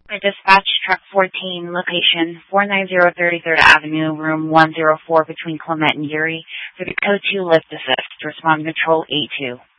I dispatched truck 14, location 490 33rd Avenue, room 104 between Clement and Erie, for the code 2 lift assist. Respond control A2.